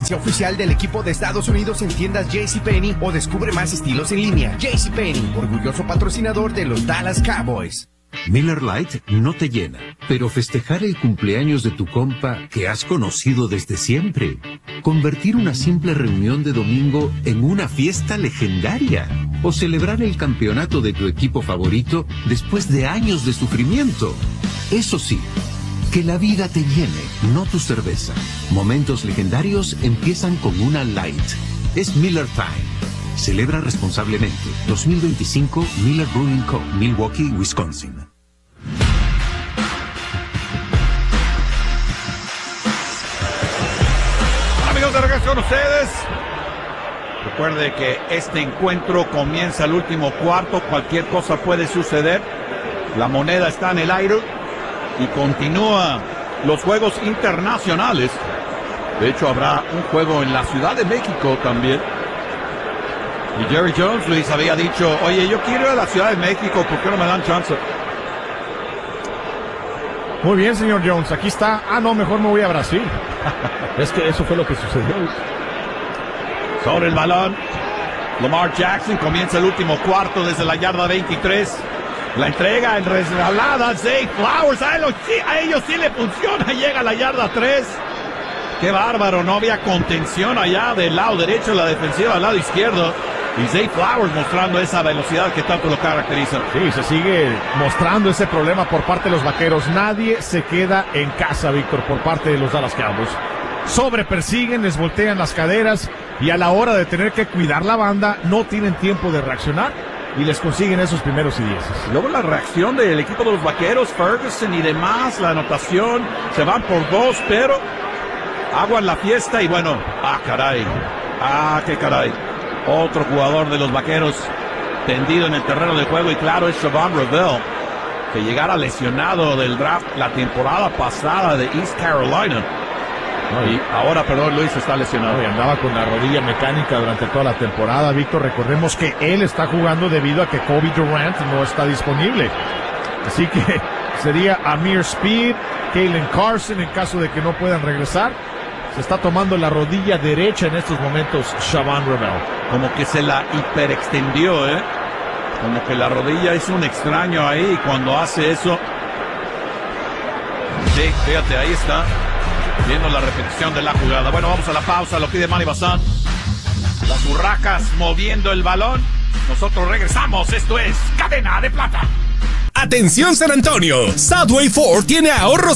preferencia oficial del equipo de Estados Unidos en tiendas JCPenney o descubre más estilos en línea. JCPenney, orgulloso patrocinador de los Dallas Cowboys. Miller Lite no te llena, pero festejar el cumpleaños de tu compa que has conocido desde siempre, convertir una simple reunión de domingo en una fiesta legendaria, o celebrar el campeonato de tu equipo favorito después de años de sufrimiento. Eso sí, que la vida te llene, no tu cerveza. Momentos legendarios empiezan con una Light. Es Miller Time. Celebra responsablemente. 2025 Miller Brewing Co., Milwaukee, Wisconsin. Amigos, de regreso con ustedes. Recuerde que este encuentro comienza el último cuarto. Cualquier cosa puede suceder. La moneda está en el aire y continúa los juegos internacionales. De hecho, habrá un juego en la Ciudad de México también. Y Jerry Jones, Luis, había dicho, oye, yo quiero ir a la Ciudad de México, ¿por qué no me dan chance? Muy bien, señor Jones, aquí está. No, mejor me voy a Brasil. Es que eso fue lo que sucedió. Sobre el balón, Lamar Jackson comienza el último cuarto desde la yarda 23. La entrega en resbalada, Zay Flowers, a ellos sí le funciona, llega a la yarda 3. Qué bárbaro, no había contención allá del lado derecho, la defensiva del lado izquierdo. Y Zay Flowers mostrando esa velocidad que tanto lo caracteriza. Sí, se sigue mostrando ese problema por parte de los Vaqueros. Nadie se queda en casa, Víctor, por parte de los Dallas Cowboys. Sobrepersiguen, les voltean las caderas y a la hora de tener que cuidar la banda no tienen tiempo de reaccionar y les consiguen esos primeros y 10. Luego la reacción del equipo de los Vaqueros, Ferguson y demás, la anotación, se van por 2, pero aguan la fiesta y bueno, caray, qué caray. Otro jugador de los Vaqueros tendido en el terreno de juego y claro es Shavan Revell, que llegara lesionado del draft la temporada pasada de East Carolina. Y ahora, Luis está lesionado. Y andaba con la rodilla mecánica durante toda la temporada, Víctor. Recordemos que él está jugando debido a que Kobe Durant no está disponible. Así que sería Amir Speed, Kalen Carson en caso de que no puedan regresar. Se está tomando la rodilla derecha en estos momentos Shavan Revell. Como que se la hiperextendió, como que la rodilla es un extraño ahí y cuando hace eso. Sí, fíjate, ahí está. Viendo la repetición de la jugada. Bueno, vamos a la pausa, lo pide Manny Bazán. Las Urracas moviendo el balón. Nosotros regresamos, esto es Cadena de Plata. Atención San Antonio, Subway Ford tiene ahorros